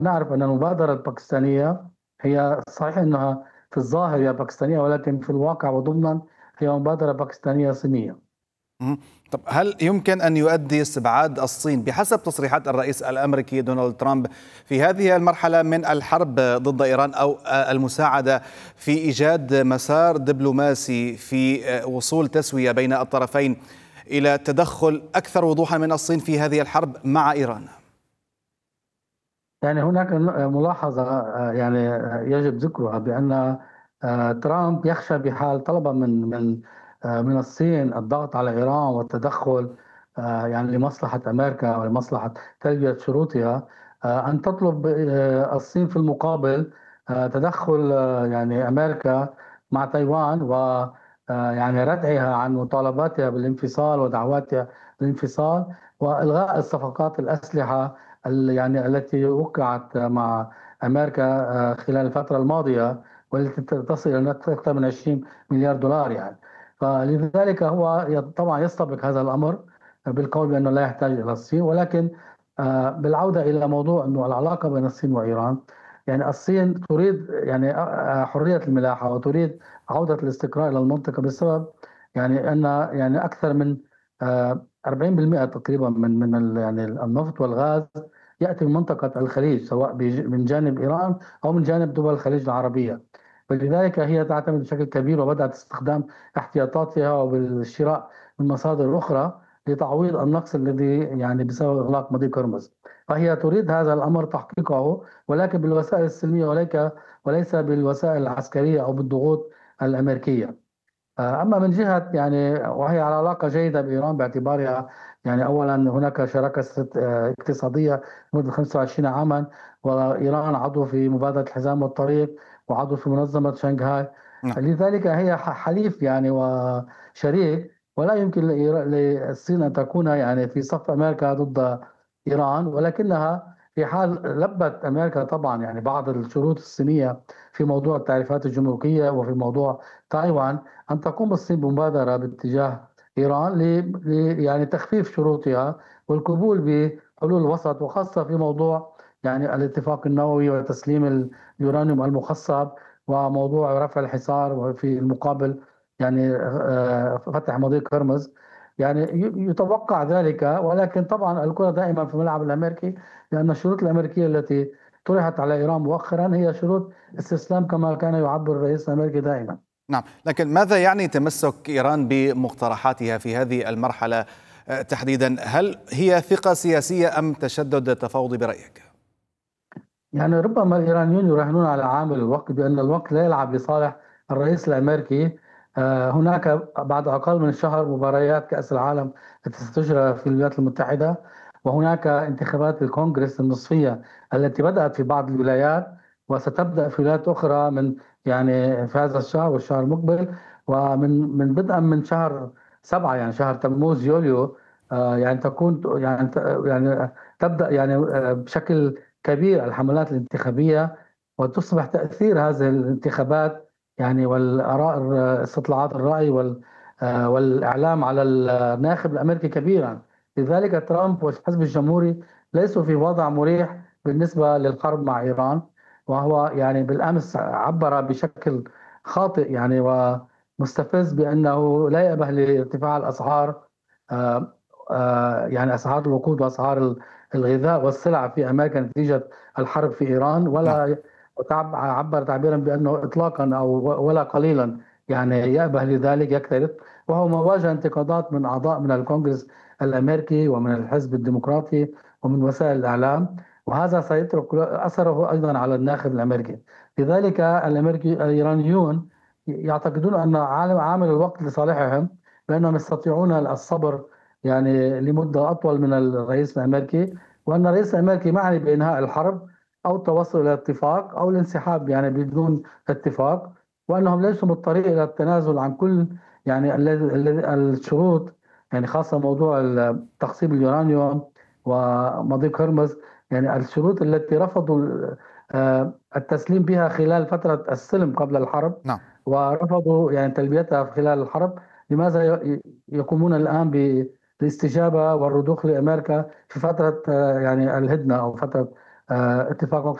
نعرف أن المبادرة الباكستانية هي صحيح أنها في الظاهر هي باكستانية، ولكن في الواقع وضمنا هي مبادرة باكستانية صينية. مم. طب هل يمكن أن يؤدي استبعاد الصين بحسب تصريحات الرئيس الأمريكي دونالد ترامب في هذه المرحلة من الحرب ضد إيران، أو المساعدة في إيجاد مسار دبلوماسي في وصول تسوية بين الطرفين، إلى تدخل أكثر وضوحا من الصين في هذه الحرب مع إيران؟ يعني هناك ملاحظة يعني يجب ذكرها، بأن ترامب يخشى بحال طلب من الصين الضغط على إيران والتدخل يعني لمصلحة أمريكا ولمصلحة تلبية شروطها، أن تطلب الصين في المقابل تدخل يعني أمريكا مع تايوان، و يعني ردعها عن مطالباتها بالانفصال ودعواتها بالانفصال، وإلغاء الصفقات الأسلحة يعني التي وقعت مع أمريكا خلال الفترة الماضية، والتي تصل إلى أكثر من 20 مليار دولار يعني. فلذلك هو طبعا يستبق هذا الأمر بالقول بأنه لا يحتاج إلى الصين، ولكن بالعودة إلى موضوع أنه العلاقة بين الصين وإيران، يعني الصين تريد يعني حرية الملاحة، وتريد عودة الاستقرار إلى المنطقة، بسبب يعني أن يعني أكثر من 40% تقريبا من يعني النفط والغاز يأتي من منطقة الخليج، سواء من جانب إيران أو من جانب دول الخليج العربية. فلذلك هي تعتمد بشكل كبير، وبدأت استخدام احتياطاتها وبالشراء من مصادر أخرى لتعويض النقص الذي يعني بسبب إغلاق مضيق هرمز. فهي تريد هذا الأمر تحقيقه، ولكن بالوسائل السلمية، وليس بالوسائل العسكرية أو بالضغوط الأمريكية. أما من جهة يعني، وهي على علاقة جيدة بإيران باعتبارها يعني أولا هناك شراكة اقتصادية لمدة 25 عاما، وإيران عضو في مبادرة الحزام والطريق، وعضو في منظمة شنغهاي. نعم. لذلك هي حليف يعني وشريك، ولا يمكن للصين أن تكون يعني في صف أمريكا ضد إيران، ولكنها في حال لبت أمريكا طبعا يعني بعض الشروط الصينية في موضوع التعريفات الجمركية وفي موضوع تايوان، أن تقوم الصين بمبادرة باتجاه إيران يعني تخفيف شروطها والقبول بحلول وسط، وخاصة في موضوع يعني الاتفاق النووي وتسليم اليورانيوم المخصب، وموضوع رفع الحصار، وفي المقابل يعني فتح مضيق هرمز. يعني يتوقع ذلك، ولكن طبعا الكرة دائما في الملعب الأمريكي، لأن الشروط الأمريكية التي طرحت على إيران مؤخرا هي شروط استسلام، كما كان يعبر الرئيس الأمريكي دائما. نعم، لكن ماذا يعني تمسك إيران بمقترحاتها في هذه المرحلة تحديدا؟ هل هي ثقة سياسية أم تشدد تفاوضي برأيك؟ يعني ربما الإيرانيون يراهنون على عامل الوقت، بأن الوقت لا يلعب لصالح الرئيس الأمريكي. هناك بعد أقل من شهر مباريات كأس العالم التي ستجرى في الولايات المتحدة، وهناك انتخابات الكونغرس النصفية التي بدأت في بعض الولايات، وستبدأ في ولايات أخرى من يعني في هذا الشهر والشهر المقبل، ومن بدءا من شهر 7 يعني شهر تموز يوليو. يعني تكون يعني تبدأ يعني بشكل كبير الحملات الانتخابية، وتصبح تأثير هذه الانتخابات يعني والآراء استطلاعات الرأي والإعلام على الناخب الأمريكي كبيرا. لذلك ترامب والحزب الجمهوري ليسوا في وضع مريح بالنسبة للحرب مع إيران، وهو يعني بالأمس عبر بشكل خاطئ يعني ومستفز بأنه لا يأبه لارتفاع الأسعار، آه، يعني أسعار الوقود وأسعار الغذاء والسلع في أمريكا نتيجة الحرب في إيران، نعم. ولا عبر تعبيرا بأنه إطلاقا أو ولا قليلا يعني يأبه لذلك يكترث. وهو ما واجه انتقادات من أعضاء من الكونغرس الأمريكي ومن الحزب الديمقراطي ومن وسائل الإعلام، وهذا سيترك أثره أيضا على الناخب الأمريكي. لذلك الإيرانيون يعتقدون أن عامل الوقت لصالحهم، بأنهم يستطيعون الصبر يعني لمدة أطول من الرئيس الأمريكي، وأن الرئيس الأمريكي معني بإنهاء الحرب أو التوصل إلى اتفاق أو الانسحاب يعني بدون اتفاق، وأنهم ليسوا بالطريق إلى التنازل عن كل يعني الشروط، يعني خاصة موضوع تخصيب اليورانيوم ومضيق هرمز، يعني الشروط التي رفضوا التسليم بها خلال فترة السلم قبل الحرب، نعم. ورفضوا يعني تلبيتها خلال الحرب. لماذا يقومون الآن بالاستجابة والرضوخ لأمريكا في فترة يعني الهدنة أو فترة اتفاق